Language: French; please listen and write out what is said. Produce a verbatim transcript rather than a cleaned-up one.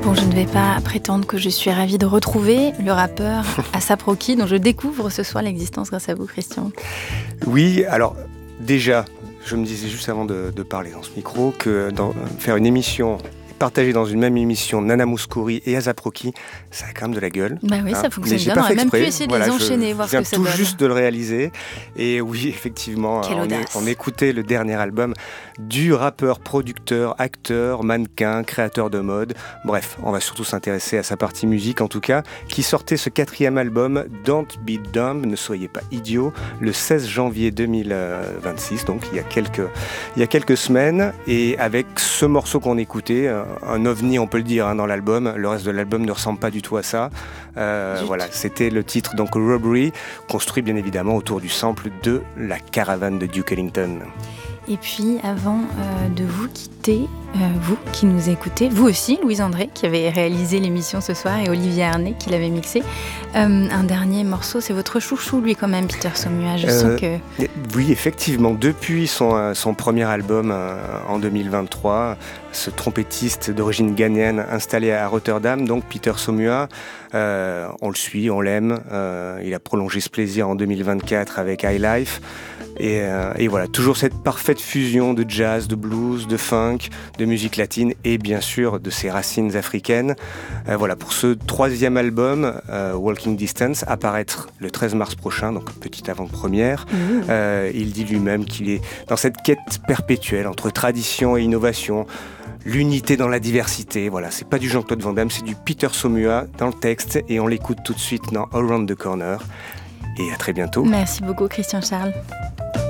Bon, je ne vais pas prétendre que je suis ravie de retrouver le rappeur A$ap Rocky, dont je découvre ce soir l'existence grâce à vous, Christian. Oui, alors déjà, je me disais juste avant de, de parler dans ce micro que dans, faire une émission, partager dans une même émission Nana Mouskouri et A$ap Rocky, ça a quand même de la gueule. Bah oui, hein. ça fonctionne bien. On aurait même pu essayer de voilà, les enchaîner, voir ce que ça donne. Je viens tout juste de le réaliser. Et oui, effectivement, on, est, on écoutait le dernier album du rappeur, producteur, acteur, mannequin, créateur de mode. Bref, on va surtout s'intéresser à sa partie musique, en tout cas, qui sortait ce quatrième album, Don't Be Dumb, ne soyez pas idiots, le seize janvier deux mille vingt-six, donc il y a quelques, il y a quelques semaines. Et avec ce morceau qu'on écoutait, un ovni, on peut le dire, hein, dans l'album. Le reste de l'album ne ressemble pas du tout à ça. Euh, voilà, c'était le titre, donc Robbery, construit bien évidemment autour du sample de La Caravane de Duke Ellington. Et puis, avant euh, de vous quitter, euh, vous qui nous écoutez, vous aussi, Louise André, qui avait réalisé l'émission ce soir, et Olivier Arnay, qui l'avait mixé. Euh, un dernier morceau, c'est votre chouchou, lui, quand même, Peter Saumua. Je euh, sens que... Oui, effectivement. Depuis son, son premier album, euh, en deux mille vingt-trois, ce trompettiste d'origine ghanéenne installé à Rotterdam, donc Peter Saumua, euh, on le suit, on l'aime. Euh, il a prolongé ce plaisir en deux mille vingt-quatre avec High Life. Et, euh, et voilà, toujours cette parfaite fusion de jazz, de blues, de funk, de musique latine et bien sûr de ses racines africaines. Euh, voilà, pour ce troisième album, euh, Walking Distance, apparaître le treize mars prochain, donc petite avant-première. Mmh. Euh, il dit lui-même qu'il est dans cette quête perpétuelle entre tradition et innovation, l'unité dans la diversité. Voilà, c'est pas du Jean-Claude Van Damme, c'est du Peter Saumua dans le texte et on l'écoute tout de suite dans Around the Corner. Et à très bientôt. Merci beaucoup, Christian Charles.